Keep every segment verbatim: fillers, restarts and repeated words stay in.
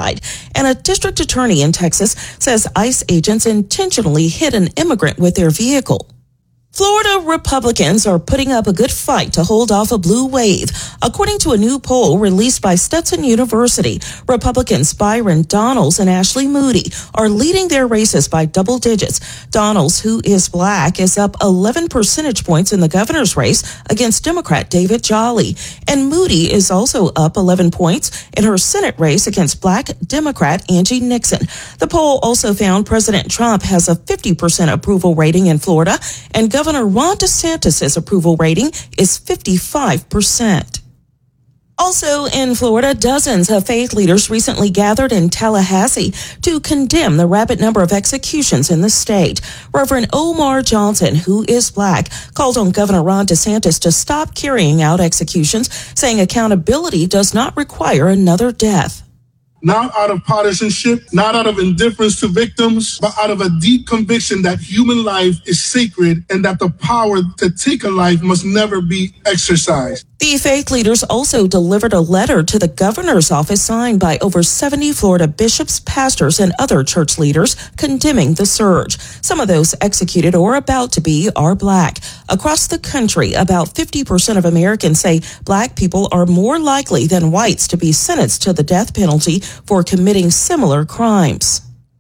homicide. And a district attorney in Texas says ICE agents intentionally hit an immigrant with their vehicle. Florida Republicans are putting up a good fight to hold off a blue wave. According to a new poll released by Stetson University, Republicans Byron Donalds and Ashley Moody are leading their races by double digits. Donalds, who is black, is up eleven percentage points in the governor's race against Democrat David Jolly. And Moody is also up eleven points in her Senate race against black Democrat Angie Nixon. The poll also found President Trump has a fifty percent approval rating in Florida, and Governor Governor Ron DeSantis' approval rating is fifty-five percent. Also in Florida, dozens of faith leaders recently gathered in Tallahassee to condemn the rapid number of executions in the state. Reverend Omar Johnson, who is black, called on Governor Ron DeSantis to stop carrying out executions, saying accountability does not require another death. Not out of partisanship, not out of indifference to victims, but out of a deep conviction that human life is sacred and that the power to take a life must never be exercised. The faith leaders also delivered a letter to the governor's office signed by over seventy Florida bishops, pastors, and other church leaders condemning the surge. Some of those executed or about to be are black. Across the country, about fifty percent of Americans say black people are more likely than whites to be sentenced to the death penalty for committing similar crimes.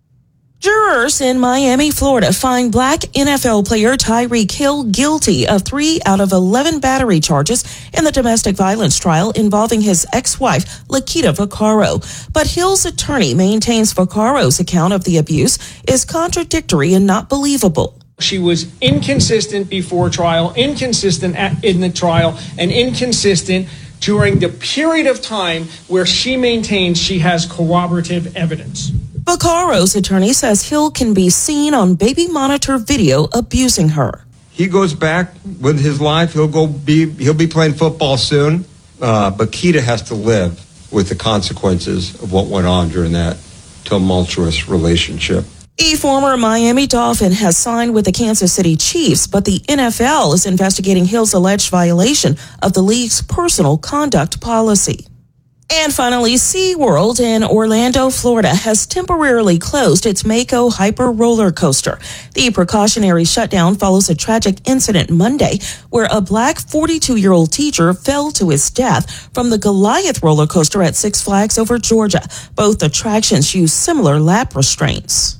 Jurors in Miami, Florida find black N F L player Tyreek Hill guilty of three out of eleven battery charges in the domestic violence trial involving his ex-wife, Lakita Vaccaro. But Hill's attorney maintains Vaccaro's account of the abuse is contradictory and not believable. She was inconsistent before trial, inconsistent at, in the trial, and inconsistent during the period of time where she maintains she has corroborative evidence. Vaccaro's attorney says Hill can be seen on baby monitor video abusing her. He goes back with his life. He'll go be he'll be playing football soon. Uh, but Keita has to live with the consequences of what went on during that tumultuous relationship. A former Miami Dolphin has signed with the Kansas City Chiefs, but the N F L is investigating Hill's alleged violation of the league's personal conduct policy. And finally, SeaWorld in Orlando, Florida has temporarily closed its Mako Hyper roller coaster. The precautionary shutdown follows a tragic incident Monday where a black forty-two-year-old teacher fell to his death from the Goliath roller coaster at Six Flags over Georgia. Both attractions use similar lap restraints.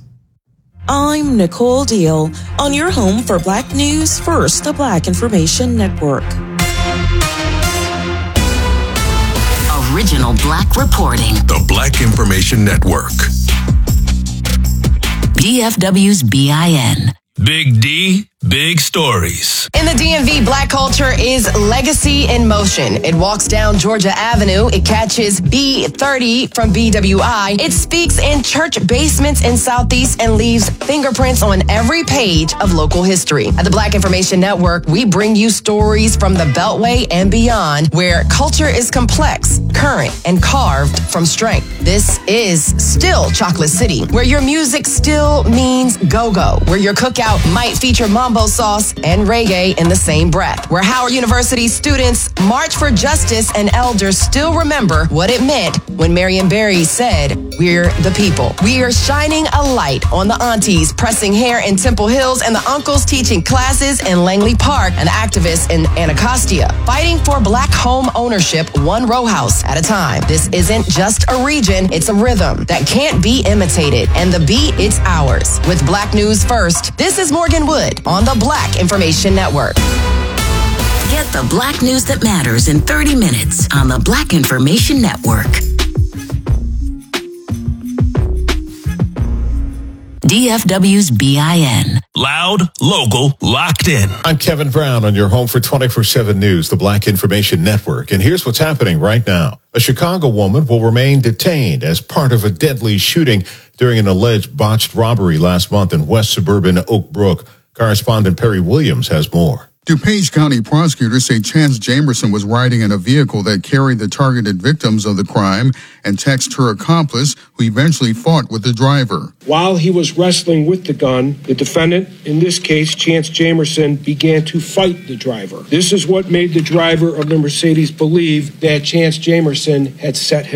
I'm Nicole Deal on your home for Black News First, the Black Information Network. Original Black reporting. The Black Information Network. D F W's B I N. Big D, big stories. In the D M V, Black culture is legacy in motion. It walks down Georgia Avenue. It catches B thirty from B W I. It speaks in church basements in Southeast and leaves fingerprints on every page of local history. At the Black Information Network, we bring you stories from the Beltway and beyond, where culture is complex, current, and carved from strength. This is still Chocolate City, where your music still means go-go, where your cookout might feature mambo sauce and reggae in the same breath, where Howard University students march for justice and elders still remember what it meant when Marion Barry said, "We're the people." We are shining a light on the aunties pressing hair in Temple Hills and the uncles teaching classes in Langley Park and the activists in Anacostia, fighting for black home ownership one row house at a time. This isn't just a region, it's a rhythm that can't be imitated, and the beat, it's ours. With Black News First, this is Morgan Wood on the Black Information Network. Get the Black news that matters in thirty minutes on the Black Information Network. D F W's B I N. Loud, local, locked in. I'm Kevin Brown on your home for twenty-four seven News, the Black Information Network. And here's what's happening right now. A Chicago woman will remain detained as part of a deadly shooting during an alleged botched robbery last month in west suburban Oak Brook. Correspondent Perry Williams has more. DuPage County prosecutors say Chance Jamerson was riding in a vehicle that carried the targeted victims of the crime and texted her accomplice, who eventually fought with the driver. While he was wrestling with the gun, the defendant, in this case Chance Jamerson, began to fight the driver. This is what made the driver of the Mercedes believe that Chance Jamerson had set him up.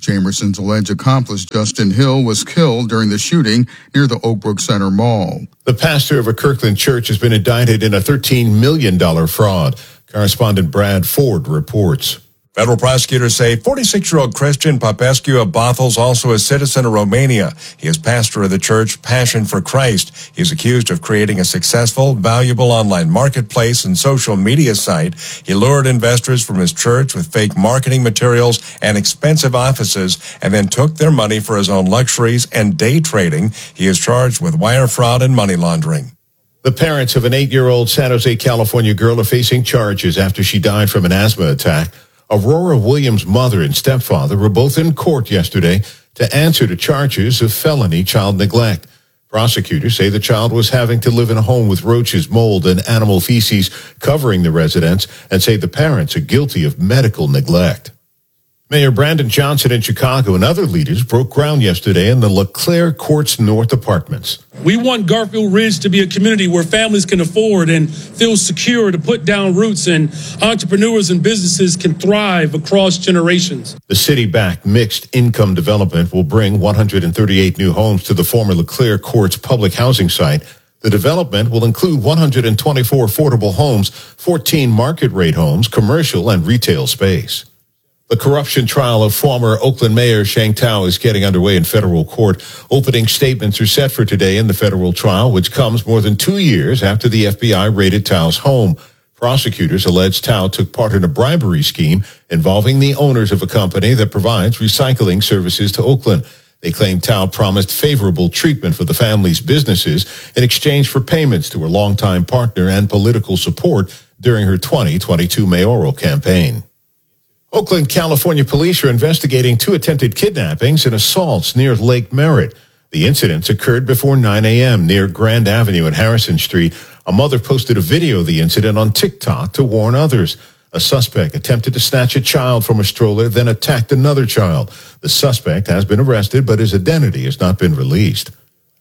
Jamerson's alleged accomplice, Justin Hill, was killed during the shooting near the Oakbrook Center Mall. The pastor of a Kirkland church has been indicted in a thirteen million dollars fraud. Correspondent Brad Ford reports. Federal prosecutors say forty-six-year-old Christian Popescu of Bothels, also a citizen of Romania. He is pastor of the church Passion for Christ. He is accused of creating a successful, valuable online marketplace and social media site. He lured investors from his church with fake marketing materials and expensive offices, and then took their money for his own luxuries and day trading. He is charged with wire fraud and money laundering. The parents of an eight-year-old San Jose, California girl are facing charges after she died from an asthma attack. Aurora Williams' mother and stepfather were both in court yesterday to answer to charges of felony child neglect. Prosecutors say the child was having to live in a home with roaches, mold, and animal feces covering the residence, and say the parents are guilty of medical neglect. Mayor Brandon Johnson in Chicago and other leaders broke ground yesterday in the LeClaire Courts North apartments. We want Garfield Ridge to be a community where families can afford and feel secure to put down roots, and entrepreneurs and businesses can thrive across generations. The city-backed mixed-income development will bring one hundred thirty-eight new homes to the former LeClaire Courts public housing site. The development will include one hundred twenty-four affordable homes, fourteen market-rate homes, commercial and retail space. The corruption trial of former Oakland Mayor Sheng Thao is getting underway in federal court. Opening statements are set for today in the federal trial, which comes more than two years after the F B I raided Thao's home. Prosecutors allege Thao took part in a bribery scheme involving the owners of a company that provides recycling services to Oakland. They claim Thao promised favorable treatment for the family's businesses in exchange for payments to her longtime partner and political support during her twenty twenty-two mayoral campaign. Oakland, California police are investigating two attempted kidnappings and assaults near Lake Merritt. The incidents occurred before nine a.m. near Grand Avenue and Harrison Street. A mother posted a video of the incident on TikTok to warn others. A suspect attempted to snatch a child from a stroller, then attacked another child. The suspect has been arrested, but his identity has not been released.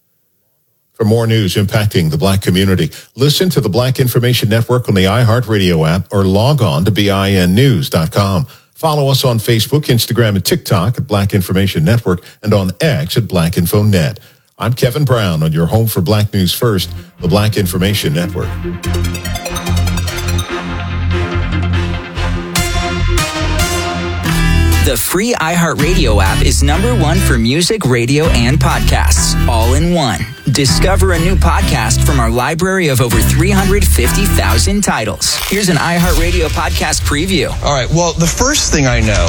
For more news impacting the Black community, listen to the Black Information Network on the iHeartRadio app or log on to B I N news dot com. Follow us on Facebook, Instagram, and TikTok at Black Information Network and on X at Black Info Net. I'm Kevin Brown on your home for Black News First, the Black Information Network. The free iHeartRadio app is number one for music, radio, and podcasts, all in one. Discover a new podcast from our library of over three hundred fifty thousand titles. Here's an iHeartRadio podcast preview. All right, well, the first thing I know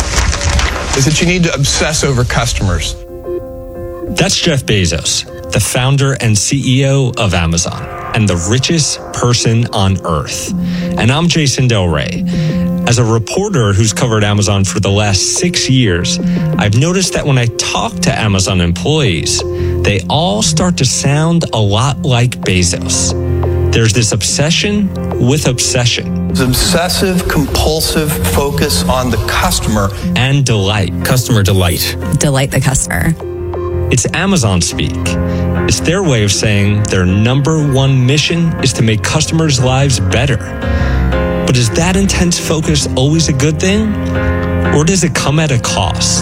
is that you need to obsess over customers. That's Jeff Bezos, the founder and C E O of Amazon, and the richest person on earth. And I'm Jason Del Rey. As a reporter who's covered Amazon for the last six years, I've noticed that when I talk to Amazon employees, they all start to sound a lot like Bezos. There's this obsession with obsession. It's obsessive, compulsive focus on the customer. And delight. Customer delight. Delight the customer. It's Amazon speak. It's their way of saying their number one mission is to make customers' lives better. But is that intense focus always a good thing? Or does it come at a cost?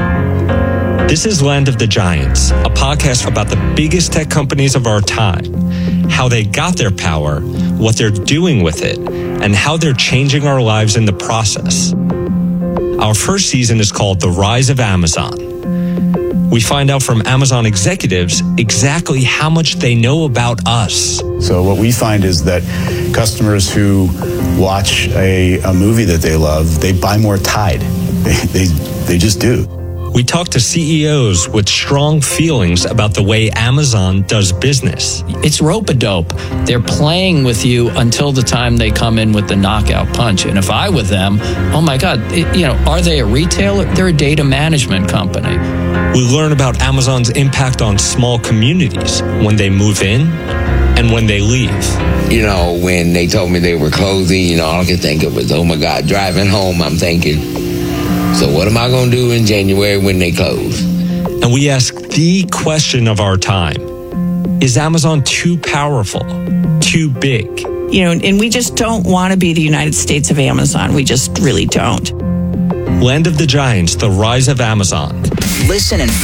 This is Land of the Giants, a podcast about the biggest tech companies of our time, how they got their power, what they're doing with it, and how they're changing our lives in the process. Our first season is called The Rise of Amazon. We find out from Amazon executives exactly how much they know about us. So what we find is that customers who watch a, a movie that they love, they buy more Tide. They, they, they just do. We talk to C E Os with strong feelings about the way Amazon does business. It's rope-a-dope. They're playing with you until the time they come in with the knockout punch. And if I were them, oh my God, it, you know, are they a retailer? They're a data management company. We learn about Amazon's impact on small communities when they move in and when they leave. You know, when they told me they were closing, you know, all I could think of was, oh my God, driving home, I'm thinking, so what am I going to do in January when they close? And we ask the question of our time. Is Amazon too powerful? Too big? You know, and we just don't want to be the United States of Amazon. We just really don't. Land of the Giants, The Rise of Amazon. Listen and